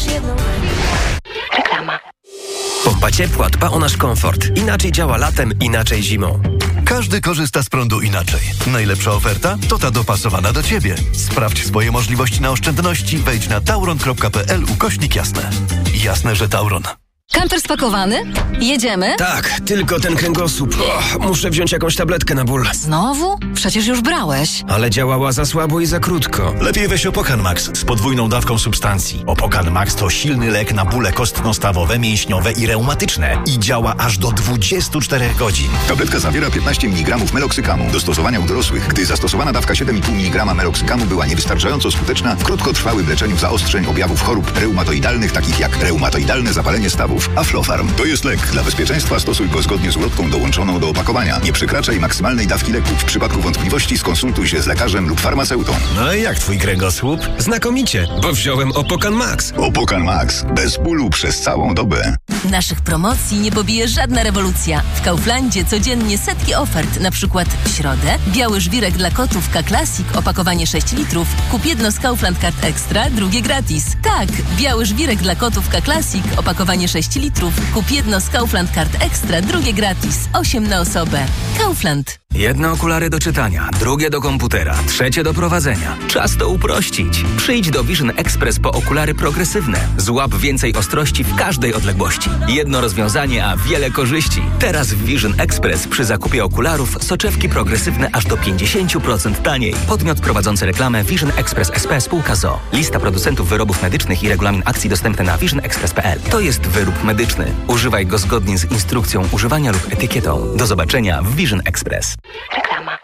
chociaż jedną. Reklama. Pompa ciepła dba o nasz komfort. Inaczej działa latem, inaczej zimą. Każdy korzysta z prądu inaczej. Najlepsza oferta to ta dopasowana do Ciebie. Sprawdź swoje możliwości na oszczędności. Wejdź na tauron.pl/jasne. Jasne, że Tauron. Kamper spakowany? Jedziemy? Tak, tylko ten kręgosłup. Muszę wziąć jakąś tabletkę na ból. Znowu? Przecież już brałeś. Ale działała za słabo i za krótko. Lepiej weź Opokan Max z podwójną dawką substancji. Opokan Max to silny lek na bóle kostno-stawowe, mięśniowe i reumatyczne. I działa aż do 24 godzin. Tabletka zawiera 15 mg meloksykamu. Do stosowania u dorosłych, gdy zastosowana dawka 7,5 mg meloksykamu była niewystarczająco skuteczna w krótkotrwałym leczeniu zaostrzeń objawów chorób reumatoidalnych, takich jak reumatoidalne zapalenie stawów. Aflofarm to jest lek. Dla bezpieczeństwa stosuj go zgodnie z ulotką dołączoną do opakowania. Nie przekraczaj maksymalnej dawki leku. W przypadku wątpliwości skonsultuj się z lekarzem lub farmaceutą. No i jak twój kręgosłup? Znakomicie, bo wziąłem Opokan Max. Opokan Max. Bez bólu przez całą dobę. Naszych promocji nie pobije żadna rewolucja. W Kauflandzie codziennie setki ofert. Na przykład w środę biały żwirek dla kotów K-Classic, opakowanie 6 litrów. Kup jedno z Kaufland Card Extra, drugie gratis. Tak, biały żwirek dla kotów K-Classic, opakowanie 6 litrów. Kup jedno z Kaufland Card Extra, drugie gratis. 8 na osobę. Kaufland. Jedne okulary do czytania, drugie do komputera, trzecie do prowadzenia. Czas to uprościć. Przyjdź do Vision Express po okulary progresywne. Złap więcej ostrości w każdej odległości. Jedno rozwiązanie, a wiele korzyści. Teraz w Vision Express przy zakupie okularów soczewki progresywne aż do 50% taniej. Podmiot prowadzący reklamę Vision Express SP spółka ZOO. Lista producentów wyrobów medycznych i regulamin akcji dostępny na visionexpress.pl. To jest wyrób medyczny. Używaj go zgodnie z instrukcją używania lub etykietą. Do zobaczenia w Vision Express. Reklama.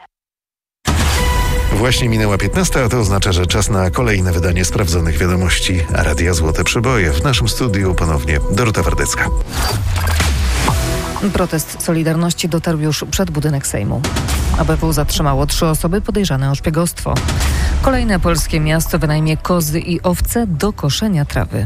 Właśnie minęła 15, a to oznacza, że czas na kolejne wydanie sprawdzonych wiadomości Radia Złote Przeboje. W naszym studiu ponownie Dorota Wardecka. Protest Solidarności dotarł już przed budynek Sejmu. ABW zatrzymało 3 osoby podejrzane o szpiegostwo. Kolejne polskie miasto wynajmie kozy i owce do koszenia trawy.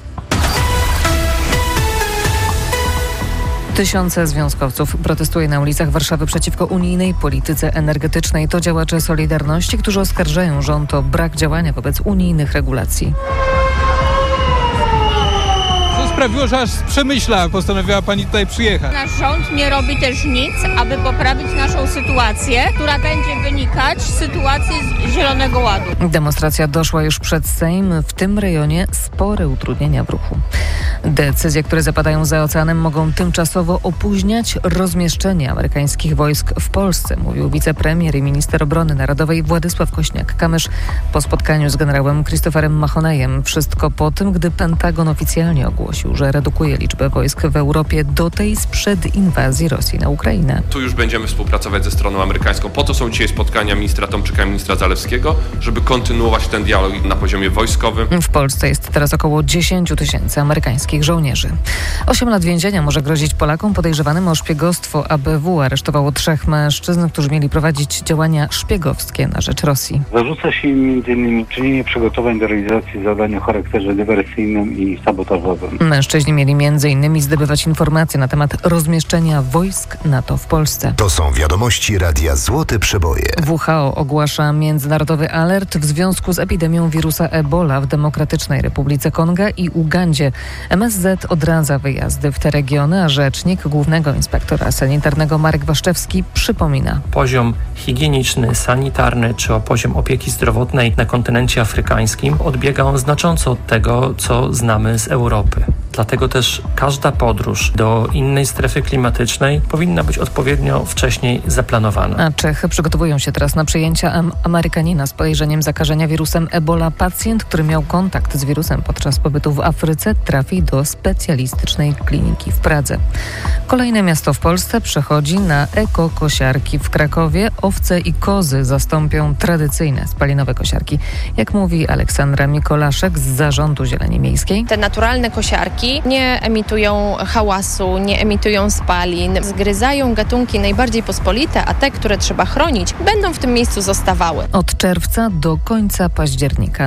Tysiące związkowców protestuje na ulicach Warszawy przeciwko unijnej polityce energetycznej. To działacze Solidarności, którzy oskarżają rząd o brak działania wobec unijnych regulacji. Co sprawiło, że aż z Przemyśla postanowiła pani tutaj przyjechać? Nasz rząd nie robi też nic, aby poprawić naszą sytuację, która będzie wynikać z sytuacji z Zielonego Ładu. Demonstracja doszła już przed Sejm. W tym rejonie spore utrudnienia w ruchu. Decyzje, które zapadają za oceanem, mogą tymczasowo opóźniać rozmieszczenie amerykańskich wojsk w Polsce, mówił wicepremier i minister obrony narodowej Władysław Kośniak-Kamysz po spotkaniu z generałem Christopherem Mahoneyem. Wszystko po tym, gdy Pentagon oficjalnie ogłosił, że redukuje liczbę wojsk w Europie do tej sprzed inwazji Rosji na Ukrainę. Tu już będziemy współpracować ze stroną amerykańską. Po to są dzisiaj spotkania ministra Tomczyka i ministra Zalewskiego, żeby kontynuować ten dialog na poziomie wojskowym. W Polsce jest teraz około 10 000 amerykańskich żołnierzy. 8 lat więzienia może grozić Polakom podejrzewanym o szpiegostwo. ABW aresztowało 3 mężczyzn, którzy mieli prowadzić działania szpiegowskie na rzecz Rosji. Zarzuca się im m.in. czynienie przygotowań do realizacji zadań o charakterze dywersyjnym i sabotażowym. Mężczyźni mieli m.in. zdobywać informacje na temat rozmieszczenia wojsk NATO w Polsce. To są wiadomości Radia Złote Przeboje. WHO ogłasza międzynarodowy alert w związku z epidemią wirusa Ebola w Demokratycznej Republice Konga i Ugandzie. MSZ odradza wyjazdy w te regiony, a rzecznik Głównego Inspektora Sanitarnego Marek Waszczewski przypomina. Poziom higieniczny, sanitarny czy o poziom opieki zdrowotnej na kontynencie afrykańskim odbiega on znacząco od tego, co znamy z Europy. Dlatego też każda podróż do innej strefy klimatycznej powinna być odpowiednio wcześniej zaplanowana. A Czechy przygotowują się teraz na przyjęcia Amerykanina z podejrzeniem zakażenia wirusem Ebola. Pacjent, który miał kontakt z wirusem podczas pobytu w Afryce, trafi do specjalistycznej kliniki w Pradze. Kolejne miasto w Polsce przechodzi na ekokosiarki. W Krakowie owce i kozy zastąpią tradycyjne spalinowe kosiarki. Jak mówi Aleksandra Mikolaszek z Zarządu Zieleni Miejskiej. Te naturalne kosiarki nie emitują hałasu, nie emitują spalin, zgryzają gatunki najbardziej pospolite, a te, które trzeba chronić, będą w tym miejscu zostawały. Od czerwca do końca października